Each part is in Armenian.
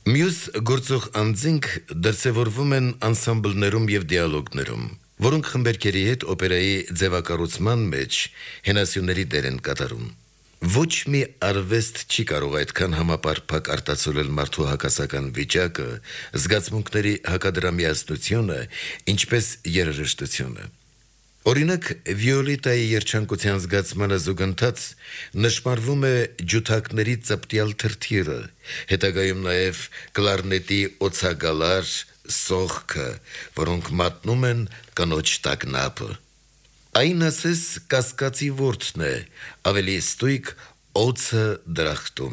Մյուս գործող անձինք դրսևորվում են անսամբլներում և դիալոգներում, որոնք խմբերքերի հետ օպերայի ձևակառուցման մեջ հենասյուների դեր են կատարում։ Ոչ մի արվեստ չի կարող այդքան համապարփակ արտացոլել մարդու հակասական վիճակը, զգացմունքների հակադրամիասնությունը, ինչպես երաժշտությունը։ Օրինակ, Վիոլետայի երջանկության զգացմանը զուգընթաց նշմարվում է ջութակների ծպտյալ թրթիռը, հետագայում նաև կլարնետի օցագալար սոխքը, որոնք մատնում են կնոջ տագնապը։ Այն ասես կասկածի որդն է, ավելի ստույգ օձը դրախտում։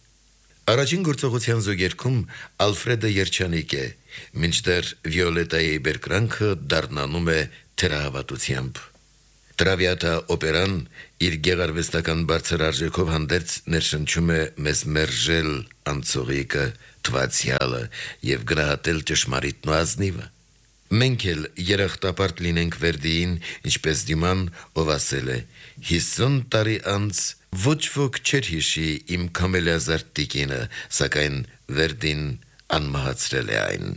Առաջին գործողության զուգերքում Ալֆրեդը երջանիկ է, մինչդեռ Վիոլետայի բերկրանքը դառնանում է թերահավատությամբ։ Տրավիատա օպերան իր գեղարվեստական բարձր արժեքով հանդերձ ներշնչում է մեզ մերժել անցողիկը, թվացյալը և գնահատել ճշմարիտն ու ազնիվը։ Մենք էլ երախտապարտ լինենք Վերդիին, ինչպես Դյուման, ով ասել է. 50 տարի անց ոչ ոք չէր հիշի իմ քամելիազարդ տիկինը, սակայն Վերդին անմահացրել է այն։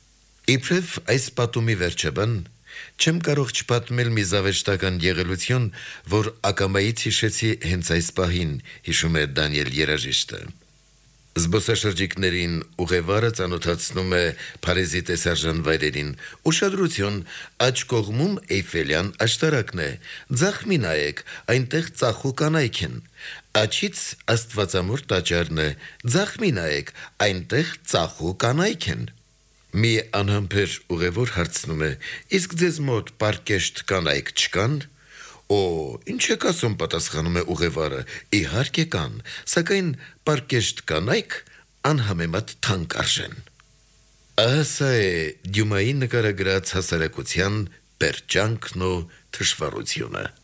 Իբրև այս պատումի վերջաբան չեմ կարող չպատմել մի զավեշտական եղելություն, որ ակամայից հիշեցի հենց այս պահին, հիշում է Դանիել երաժիշտը։ Զբոսաշրջիկներին ուղևարը ծանոթացնում է Փարիզի տեսարժան վայրերին։ Ուշադրություն, աջ կողմում Էյֆելյան աշտարակն է, ձախ մի նայեք, այնտեղ ծախու կանայք են։ Աջից Աստվածամոր տաճարն է, ձախ մի նայեք, այնտեղ ծախու կանայք են։ Մի անհամբեր ուղևոր հարցնում է. իսկ ձեզ մոտ պարկեշտ կանայք չկան։ Օ, ինչ եք ասում, պատասխանում է ուղևորը, իհարկե կան, սակայն պարկեշտ կանայք անհամեմատ թանկ արժեն։ Սա է Դյումայի նկարագրած հասարակության պերճանքն ու թշվառությունը։